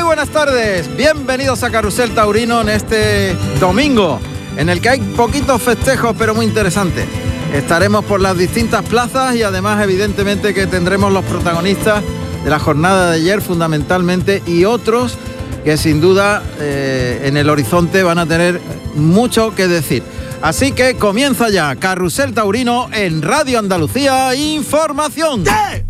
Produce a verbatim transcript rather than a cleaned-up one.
buenas tardes, bienvenidos a Carrusel Taurino en este domingo, en el que hay poquitos festejos pero muy interesantes. Estaremos por las distintas plazas y además evidentemente que tendremos los protagonistas de la jornada de ayer fundamentalmente y otros que sin duda eh, en el horizonte van a tener mucho que decir. Así que comienza ya Carrusel Taurino en Radio Andalucía Información. ¡Sí!